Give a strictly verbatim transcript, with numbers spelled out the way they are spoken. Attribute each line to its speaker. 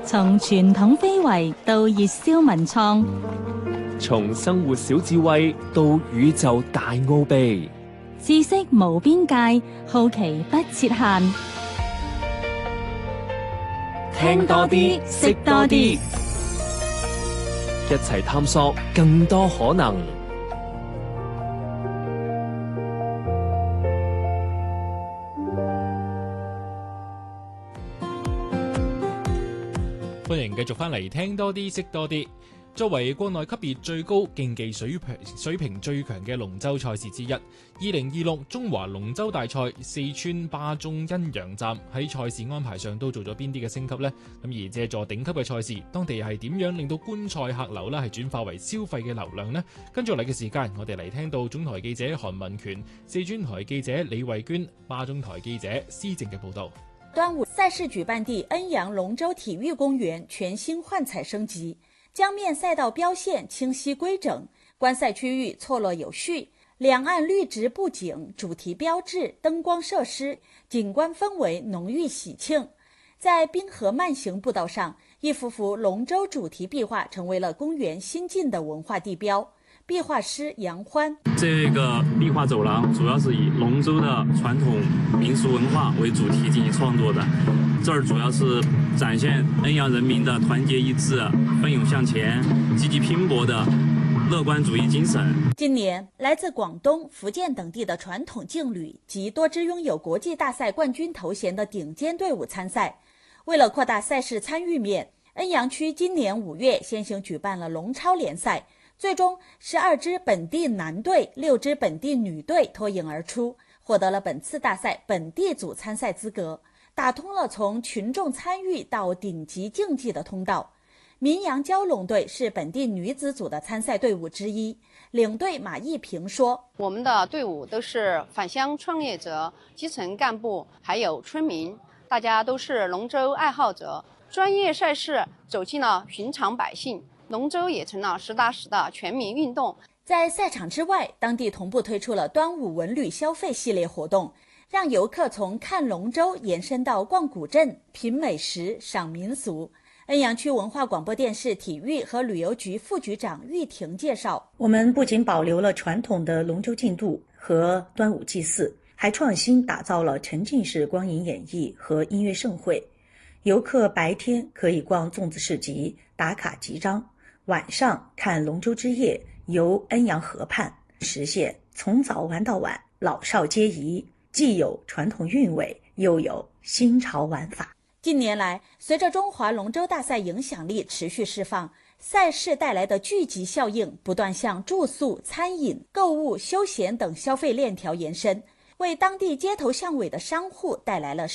Speaker 1: 從傳統非遺到熱銷文創，
Speaker 2: 從生活小智慧到宇宙大奧秘，
Speaker 1: 知識無邊界，好奇不設限。
Speaker 2: 聽多啲，識多啲，一齊探索更多可能。
Speaker 3: 歡迎繼續翻嚟聽多啲識多啲。作為國內級別最高、競技水平水平最強嘅龍舟賽事之一，二零二六中華龍舟大賽四川巴中恩陽站喺賽事安排上都做咗邊啲嘅升級呢？咁而借助頂級嘅賽事，當地係點樣令到觀賽客流咧係轉化為消費嘅流量呢？跟住嚟嘅時間，我哋嚟聽到中台記者韓文權、四川台記者李慧娟、巴中台記者施正嘅報道。
Speaker 4: 端午賽事舉辦地恩陽龍舟體育公園全新換彩升級，江面賽道標線清晰規整，觀賽區域錯落有序，兩岸綠植布景、主題標誌、燈光設施，景觀氛圍濃郁喜慶。在濱河慢行步道上，一幅幅龍舟主題壁畫成為了公園新進的文化地標。壁畫師楊歡，
Speaker 5: 這個壁畫走廊主要是以龍舟的傳統民俗文化為主題進行創作的，這兒主要是展現恩陽人民的團結一致、奮勇向前、積極拼搏的樂觀主義精神。
Speaker 4: 今年來自廣東、福建等地的傳統勁旅及多支擁有國際大賽冠軍頭銜的頂尖隊伍參賽。為了擴大賽事參與面，恩陽區今年五月先行舉辦了龍超聯賽。最終，十二支本地男隊、六支本地女隊脫穎而出，獲得了本次大賽本地組參賽資格，打通了從群眾參與到頂級競技的通道。民陽蛟龍隊是本地女子組的參賽隊伍之一，領隊馬一平說：“
Speaker 6: 我們的隊伍都是返鄉創業者、基層幹部，還有村民，大家都是龍舟愛好者，專業賽事走進了尋常百姓。”龍舟也成了實打實的全民運動。
Speaker 4: 在賽場之外，當地同步推出了端午文旅消費系列活動，讓遊客從看龍舟延伸到逛古鎮、品美食、賞民俗。恩陽區文化廣播電視體育和旅遊局副局長玉婷介紹：
Speaker 7: 我們不僅保留了傳統的龍舟競渡和端午祭祀，還創新打造了沉浸式光影演繹和音樂盛會。遊客白天可以逛粽子市集、打卡集章，晚上看龍舟之夜，遊恩陽河畔，實現從早玩到晚，老少皆宜，既有傳統韻味，又有新潮玩法。
Speaker 4: 近年來，隨着中華龍舟大賽影響力持續釋放，賽事帶來的聚集效應不斷向住宿、餐飲、購物、休閒等消費鏈條延伸，為當地街頭巷尾的商戶帶來了